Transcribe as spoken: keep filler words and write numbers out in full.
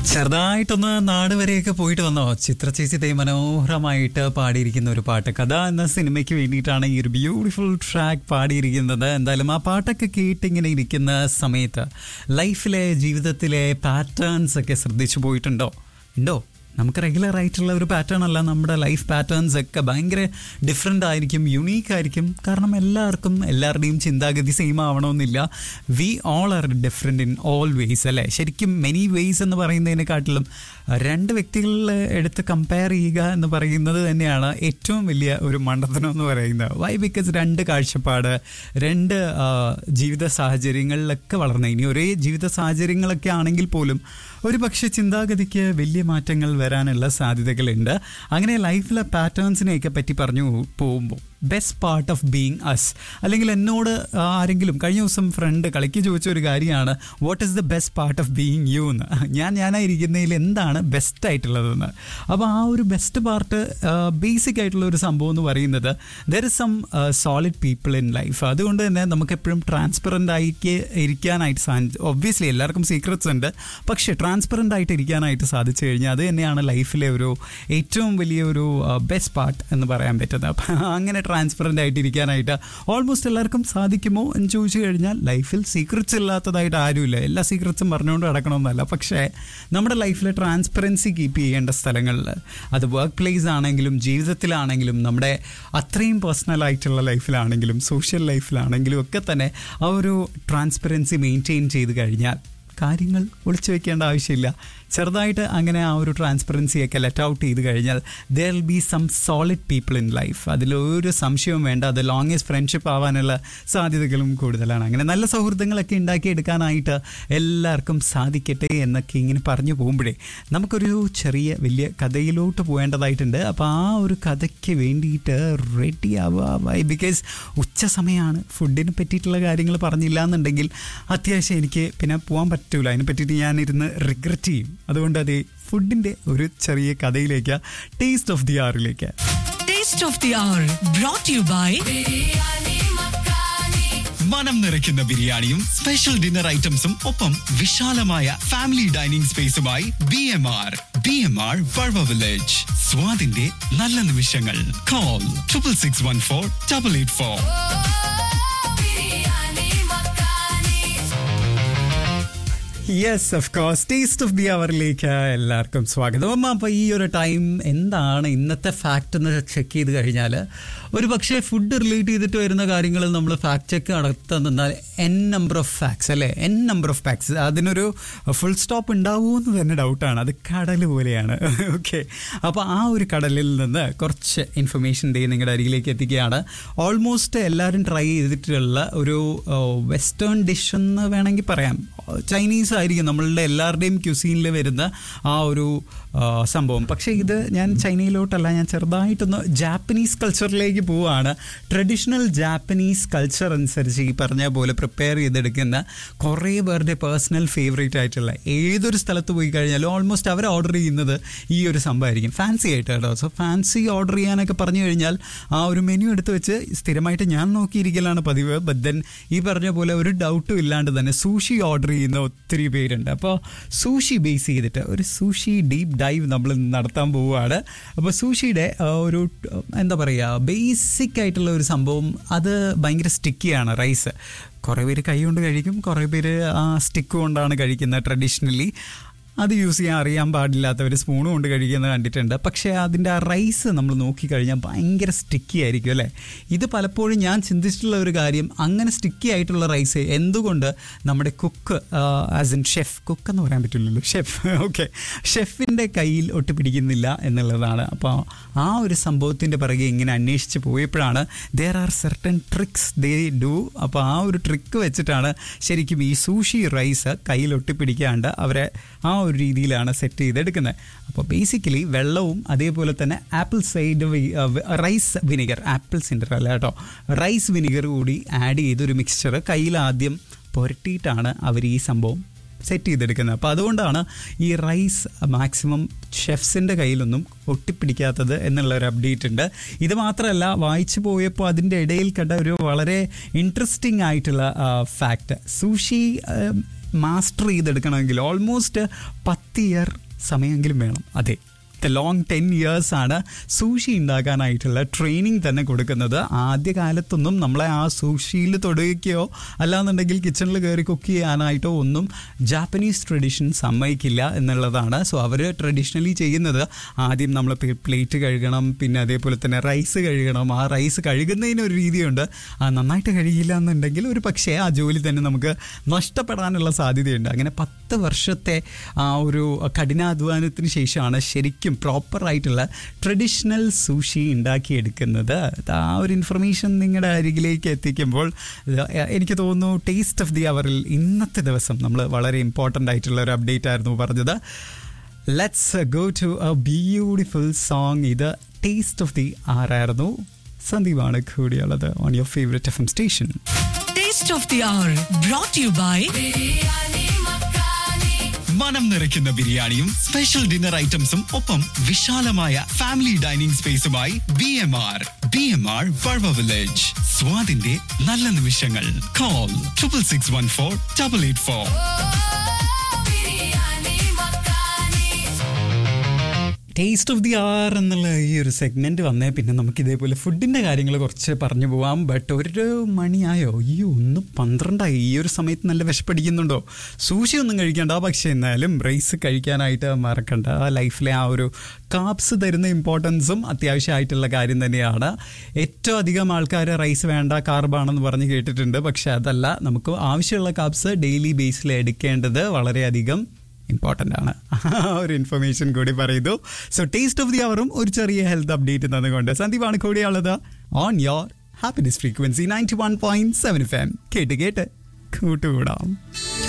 ചെറുതായിട്ടൊന്ന് നാട് വരെയൊക്കെ പോയിട്ട് വന്നോ? ചിത്ര ചേച്ചി തേ മനോഹരമായിട്ട് പാടിയിരിക്കുന്ന ഒരു പാട്ട്. കഥ എന്ന സിനിമയ്ക്ക് വേണ്ടിയിട്ടാണ് ഈ ഒരു ബ്യൂട്ടിഫുൾ ട്രാക്ക് പാടിയിരിക്കുന്നത്. എന്തായാലും ആ പാട്ടൊക്കെ കേട്ടിങ്ങനെ ഇരിക്കുന്ന സമയത്ത് ലൈഫിലെ ജീവിതത്തിലെ പാറ്റേൺസ് ഒക്കെ ശ്രദ്ധിച്ചു പോയിട്ടുണ്ടോ? ഉണ്ടോ? നമുക്ക് റെഗുലർ ആയിട്ടുള്ള ഒരു പാറ്റേൺ അല്ല, നമ്മുടെ ലൈഫ് പാറ്റേൺസ് ഒക്കെ ഭയങ്കര ഡിഫറെൻ്റ് ആയിരിക്കും, യുണീക്ക് ആയിരിക്കും. കാരണം എല്ലാവർക്കും എല്ലാവരുടെയും ചിന്താഗതി സെയിം ആവണമെന്നില്ല. We all are different in all ways അല്ലേ? ശരിക്കും മെനി വേയ്സ് എന്ന് പറയുന്നതിനെക്കാട്ടിലും രണ്ട് വ്യക്തികളിൽ എടുത്ത് കമ്പയർ ചെയ്യുക എന്ന് പറയുന്നത് തന്നെയാണ് ഏറ്റവും വലിയ ഒരു മണ്ടത്തനം എന്ന് പറയുന്നത്. വൈ? ബിക്കോസ് രണ്ട് കാഴ്ചപ്പാട്, രണ്ട് ജീവിത സാഹചര്യങ്ങളിലൊക്കെ വളർന്ന, ഇനി ഒരേ ജീവിത സാഹചര്യങ്ങളൊക്കെ ആണെങ്കിൽ പോലും ഒരു പക്ഷേ ചിന്താഗതിക്ക് വലിയ മാറ്റങ്ങൾ വരാനുള്ള സാധ്യതകളുണ്ട്. അങ്ങനെ ലൈഫിലെ പാറ്റേൺസിനെയൊക്കെ പറ്റി പറഞ്ഞു പോകുമ്പോൾ best part of being us, അല്ലെങ്കിൽ എന്നോട് ആരെങ്കിലും കഴിഞ്ഞ ദിവസം ഫ്രണ്ട് കളിക്ക് ചോദിച്ച ഒരു കാര്യമാണ്, what is the best part of being U എന്ന്. ഞാൻ ഞാനായിരിക്കുന്നതിൽ എന്താണ് ബെസ്റ്റ് ആയിട്ടുള്ളതെന്ന്. അപ്പോൾ ആ ഒരു ബെസ്റ്റ് പാർട്ട് ബേസിക് ആയിട്ടുള്ള ഒരു സംഭവം എന്ന് പറയുന്നത് there is some solid people in life. അതുകൊണ്ട് തന്നെ നമുക്ക് എപ്പോഴും ട്രാൻസ്പെറൻ്റ് ആയിട്ട് ഇരിക്കാനായിട്ട് സാധിച്ചു. ഒബ്വിയസ്ലി എല്ലാവർക്കും സീക്രറ്റ്സ് ഉണ്ട്, പക്ഷേ ട്രാൻസ്പെറൻ്റ് ആയിട്ട് ഇരിക്കാനായിട്ട് സാധിച്ചു കഴിഞ്ഞാൽ അത് തന്നെയാണ് ലൈഫിലെ ഒരു ഏറ്റവും വലിയ ഒരു ബെസ്റ്റ് പാർട്ട് എന്ന് പറയാൻ പറ്റുന്നത്. അപ്പം അങ്ങനെ ട്രാൻസ്പെറൻ്റ് ആയിട്ട് ഇരിക്കാനായിട്ട് ഓൾമോസ്റ്റ് എല്ലാവർക്കും സാധിക്കുമോ എന്ന് ചോദിച്ചു കഴിഞ്ഞാൽ ലൈഫിൽ സീക്രറ്റ്സ് ഇല്ലാത്തതായിട്ട് ആരുമില്ല. എല്ലാ സീക്രറ്റ്സും പറഞ്ഞുകൊണ്ട് നടക്കണമെന്നല്ല, പക്ഷേ നമ്മുടെ ലൈഫിൽ ട്രാൻസ്പെറൻസി കീപ്പ് ചെയ്യേണ്ട സ്ഥലങ്ങളിൽ, അത് വർക്ക് പ്ലേസ് ആണെങ്കിലും ജീവിതത്തിലാണെങ്കിലും നമ്മുടെ അത്രയും പേഴ്സണൽ ആയിട്ടുള്ള ലൈഫിലാണെങ്കിലും സോഷ്യൽ ലൈഫിലാണെങ്കിലും ഒക്കെ തന്നെ ആ ഒരു ട്രാൻസ്പെറൻസി മെയിൻറ്റെയിൻ ചെയ്ത് കഴിഞ്ഞാൽ കാര്യങ്ങൾ ഒളിച്ചു വെക്കേണ്ട ആവശ്യമില്ല. ചെറുതായിട്ട് അങ്ങനെ ആ ഒരു ട്രാൻസ്പെറൻസിയൊക്കെ ലെറ്റ് ഔട്ട് ചെയ്ത് കഴിഞ്ഞാൽ there will be some solid people in life. അതിലൊരു സംശയവും വേണ്ട, അത് ലോങ്ങസ്റ്റ് ഫ്രണ്ട്ഷിപ്പ് ആവാനുള്ള സാധ്യതകളും കൂടുതലാണ്. അങ്ങനെ നല്ല സൗഹൃദങ്ങളൊക്കെ ഉണ്ടാക്കിയെടുക്കാനായിട്ട് എല്ലാവർക്കും സാധിക്കട്ടെ എന്നൊക്കെ ഇങ്ങനെ പറഞ്ഞു പോകുമ്പോഴേ നമുക്കൊരു ചെറിയ വലിയ കഥയിലോട്ട് പോകേണ്ടതായിട്ടുണ്ട്. അപ്പോൾ ആ ഒരു കഥയ്ക്ക് വേണ്ടിയിട്ട് റെഡി ആവുക. വൈ? ബിക്കോസ് ഉച്ച സമയമാണ്. ഫുഡിനെ പറ്റിയിട്ടുള്ള കാര്യങ്ങൾ പറഞ്ഞില്ല എന്നുണ്ടെങ്കിൽ അത്യാവശ്യം എനിക്ക് പിന്നെ പോകാൻ പറ്റൂല. അതിനെ പറ്റിയിട്ട് ഞാനിരുന്ന് റിഗ്രറ്റ് ചെയ്യും. അതുകൊണ്ട് അത് ഫുഡിന്റെ ഒരു ചെറിയ കഥയിലേക്ക്, ടേസ്റ്റ് ഓഫ് ദി ആറിലേക്ക്. Taste of the R brought you by മനം നിറയ്ക്കുന്ന ബിരിയാണിയും സ്പെഷ്യൽ ഡിന്നർ ഐറ്റംസും ഒപ്പം വിശാലമായ family dining സ്പേസുമായി B M R B M R vulva village. സ്വാദിന്റെ നല്ല നിമിഷങ്ങൾ. Call triple six one four double eight four. Yes, of course, taste of the അവറിലേക്ക് എല്ലാവർക്കും സ്വാഗതം. അപ്പോൾ ഈ ഒരു ടൈം എന്താണ് ഇന്നത്തെ ഫാക്റ്റ് എന്ന് ചെക്ക് ചെയ്ത് കഴിഞ്ഞാൽ ഒരു പക്ഷേ ഫുഡ് റിലേറ്റ് ചെയ്തിട്ട് വരുന്ന കാര്യങ്ങൾ നമ്മൾ ഫാക്ട് ചെക്ക് നടത്താൻ നിന്നാൽ എൻ നമ്പർ ഓഫ് ഫാക്ട്സ് അല്ലേ, എൻ നമ്പർ ഓഫ് ഫാക്ട്സ്. അതിനൊരു ഫുൾ സ്റ്റോപ്പ് ഉണ്ടാവുമെന്ന് തന്നെ ഡൗട്ടാണ്. അത് കടൽ പോലെയാണ്. ഓക്കെ, അപ്പോൾ ആ ഒരു കടലിൽ നിന്ന് കുറച്ച് ഇൻഫർമേഷൻ ഡേ നിങ്ങളുടെ അരികിലേക്ക് എത്തിക്കുകയാണ്. ഓൾമോസ്റ്റ് എല്ലാവരും ട്രൈ ചെയ്തിട്ടുള്ള ഒരു വെസ്റ്റേൺ ഡിഷ് എന്ന് വേണമെങ്കിൽ പറയാം. ചൈനീസ് ആയിരിക്കും നമ്മളുടെ എല്ലാവരുടെയും ക്യുസീനിൽ വരുന്ന ആ ഒരു സംഭവം. പക്ഷേ ഇത് ഞാൻ ചൈനയിലോട്ടല്ല, ഞാൻ ചെറുതായിട്ടൊന്ന് ജാപ്പനീസ് കൾച്ചറിലേക്ക് പോവുകയാണ്. ട്രഡീഷണൽ ജാപ്പനീസ് കൾച്ചർ അനുസരിച്ച് ഈ പറഞ്ഞ പോലെ പ്രിപ്പയർ ചെയ്തെടുക്കുന്ന കുറേ പേരുടെ പേഴ്സണൽ ഫേവറേറ്റ് ആയിട്ടുള്ള ഏതൊരു സ്ഥലത്ത് പോയി കഴിഞ്ഞാലും ഓൾമോസ്റ്റ് അവർ ഓർഡർ ചെയ്യുന്നത് ഈ ഒരു സംഭവമായിരിക്കും. ഫാൻസി ആയിട്ട് കേട്ടോ. സോ ഫാൻസി ഓർഡർ ചെയ്യാനൊക്കെ പറഞ്ഞു കഴിഞ്ഞാൽ ആ ഒരു മെനു എടുത്ത് വെച്ച് സ്ഥിരമായിട്ട് ഞാൻ നോക്കിയിരിക്കലാണ് പതിവ്. ബട്ട് ദെൻ ഈ പറഞ്ഞ പോലെ ഒരു ഡൗട്ടും ഇല്ലാണ്ട് തന്നെ സൂഷി ഓർഡർ ചെയ്യുന്ന ഒത്തിരി പേരുണ്ട്. അപ്പോൾ സൂഷി ബേസ് ചെയ്തിട്ട് ഒരു സൂഷി ഡീപ്പ് ഡൈവ് നമ്മൾ നടത്താൻ പോവുകയാണ്. അപ്പോൾ സൂഷിയുടെ ഒരു എന്താ പറയുക, ബേസിക് ആയിട്ടുള്ള ഒരു സംഭവം, അത് ഭയങ്കര സ്റ്റിക്കിയാണ്. റൈസ് കുറേ പേര് കൈ കൊണ്ട് കഴിക്കും, കുറേ പേര് ആ സ്റ്റിക്ക് കൊണ്ടാണ് കഴിക്കുന്നത്. ട്രഡീഷണലി അത് യൂസ് ചെയ്യാൻ അറിയാൻ പാടില്ലാത്തവർ സ്പൂണും കൊണ്ട് കഴിക്കുന്നത് കണ്ടിട്ടുണ്ട്. പക്ഷേ അതിൻ്റെ ആ റൈസ് നമ്മൾ നോക്കിക്കഴിഞ്ഞാൽ ഭയങ്കര സ്റ്റിക്കി ആയിരിക്കും അല്ലേ. ഇത് പലപ്പോഴും ഞാൻ ചിന്തിച്ചിട്ടുള്ള ഒരു കാര്യം, അങ്ങനെ സ്റ്റിക്കി ആയിട്ടുള്ള റൈസ് എന്തുകൊണ്ട് നമ്മുടെ cook as in chef, cook എന്ന് പറയാൻ പറ്റില്ലല്ലോ, ഷെഫ്, ഓക്കെ, ഷെഫിൻ്റെ കയ്യിൽ ഒട്ടിപ്പിടിക്കുന്നില്ല എന്നുള്ളതാണ്. അപ്പോൾ ആ ഒരു സംഭവത്തിൻ്റെ പിറകെ ഇങ്ങനെ അന്വേഷിച്ച് പോയപ്പോഴാണ് there are certain tricks they do. അപ്പോൾ ആ ഒരു ട്രിക്ക് വെച്ചിട്ടാണ് ശരിക്കും ഈ സൂഷി റൈസ് കയ്യിൽ ഒട്ടിപ്പിടിക്കാണ്ട് അവരെ ആ ഒരു രീതിയിലാണ് സെറ്റ് ചെയ്തെടുക്കുന്നത്. അപ്പോൾ ബേസിക്കലി വെള്ളവും അതേപോലെ തന്നെ apple side rice vinegar, apple cinder അല്ല കേട്ടോ, റൈസ് വിനിഗർ കൂടി ആഡ് ചെയ്തൊരു മിക്സ്ചർ കയ്യിൽ ആദ്യം പുരട്ടിയിട്ടാണ് അവർ ഈ സംഭവം സെറ്റ് ചെയ്തെടുക്കുന്നത്. അപ്പോൾ അതുകൊണ്ടാണ് ഈ റൈസ് മാക്സിമം ഷെഫ്സിൻ്റെ കയ്യിലൊന്നും ഒട്ടിപ്പിടിക്കാത്തത് എന്നുള്ളൊരു അപ്ഡേറ്റ് ഉണ്ട്. ഇത് മാത്രമല്ല, വായിച്ചു പോയപ്പോൾ അതിൻ്റെ ഇടയിൽ കണ്ട ഒരു വളരെ ഇൻട്രസ്റ്റിംഗ് ആയിട്ടുള്ള ഫാക്റ്റ്, സൂഷി മാസ്റ്റർ ചെയ്തെടുക്കണമെങ്കിൽ ഓൾമോസ്റ്റ് പത്ത് ഇയർ സമയമെങ്കിലും വേണം. അതെ, ലോങ് ടെൻ ഇയേഴ്സ് ആണ് സൂഷി ഉണ്ടാക്കാനായിട്ടുള്ള ട്രെയിനിങ് തന്നെ കൊടുക്കുന്നത്. ആദ്യ കാലത്തൊന്നും നമ്മളെ ആ സൂഷിയിൽ തൊടുകയോ അല്ലാന്നുണ്ടെങ്കിൽ കിച്ചണിൽ കയറി കുക്ക് ചെയ്യാനായിട്ടോ ഒന്നും ജാപ്പനീസ് ട്രഡീഷൻ സമ്മതിക്കില്ല എന്നുള്ളതാണ്. സോ അവർ ട്രഡീഷണലി ചെയ്യുന്നത് ആദ്യം നമ്മൾ പ്ലേറ്റ് കഴുകണം, പിന്നെ അതേപോലെ തന്നെ റൈസ് കഴുകണം. ആ റൈസ് കഴുകുന്നതിനൊരു രീതിയുണ്ട്. ആ നന്നായിട്ട് കഴുകിയില്ല എന്നുണ്ടെങ്കിൽ ഒരു പക്ഷേ ആ ജോലി തന്നെ നമുക്ക് നഷ്ടപ്പെടാനുള്ള സാധ്യതയുണ്ട്. അങ്ങനെ പത്ത് വർഷത്തെ ആ ഒരു കഠിനാധ്വാനത്തിന് ശേഷമാണ് ശരിക്കും പ്രോപ്പറായിട്ടുള്ള ട്രഡീഷണൽ സൂഷി ഉണ്ടാക്കിയെടുക്കുന്നത്. ആ ഒരു ഇൻഫർമേഷൻ നിങ്ങളുടെ അരികിലേക്ക് എത്തിക്കുമ്പോൾ എനിക്ക് തോന്നുന്നു ടേസ്റ്റ് ഓഫ് ദി അവറിൽ ഇന്നത്തെ ദിവസം നമ്മൾ വളരെ ഇമ്പോർട്ടൻ്റ് ആയിട്ടുള്ള ഒരു അപ്ഡേറ്റ് ആയിരുന്നു പറഞ്ഞത്. Let's go to A beautiful song. ഇത് taste of the ആറായിരുന്നു. സന്ദീപാണ് കൂടിയുള്ളത് on your favourite F M station. Taste of the hour brought to you by മനം നിറയ്ക്കുന്ന ബിരിയാണിയും സ്പെഷ്യൽ ഡിന്നർ ഐറ്റംസും ഒപ്പം വിശാലമായ family dining സ്പേസുമായി B M R B M R vulva village. സ്വാദിന്റെ നല്ല നിമിഷങ്ങൾ. Call triple six one four double eight four. Taste of the R എന്നുള്ള ഈ ഒരു സെഗ്മെൻറ്റ് വന്നേ പിന്നെ നമുക്ക് ഇതേപോലെ ഫുഡിൻ്റെ കാര്യങ്ങൾ കുറച്ച് പറഞ്ഞു പോവാം. ബട്ട് ഒരു മണിയായോ? ഈ ഒന്ന് പന്ത്രണ്ടായി. ഈ ഒരു സമയത്ത് നല്ല വിശപ്പടിക്കുന്നുണ്ടോ? സൂഷി ഒന്നും കഴിക്കണ്ട, പക്ഷേ എന്നാലും റൈസ് കഴിക്കാനായിട്ട് മറക്കണ്ട. ലൈഫിലെ ആ ഒരു കാപ്സ് തരുന്ന ഇമ്പോർട്ടൻസും അത്യാവശ്യമായിട്ടുള്ള കാര്യം തന്നെയാണ്. ഏറ്റവും അധികം ആൾക്കാർ റൈസ് വേണ്ട കാർബാണെന്ന് പറഞ്ഞ് കേട്ടിട്ടുണ്ട്. പക്ഷെ അതല്ല, നമുക്ക് ആവശ്യമുള്ള കാപ്സ് ഡെയിലി ബേസിൽ എടുക്കേണ്ടത് വളരെയധികം ഇമ്പോർട്ടൻ്റ് ആണ്. ഒരു ഇൻഫർമേഷൻ കൂടി പറയുന്നു. സോ ടേസ്റ്റ് ഓഫ് ദി അവറും ഒരു ചെറിയ ഹെൽത്ത് അപ്ഡേറ്റ് തന്നുകൊണ്ട് സന്ദീപാണ് കൂടിയുള്ളത് on your happiness frequency ninety one point seven F M. കേട്ട് കേട്ട് കൂട്ടുകൂടാം.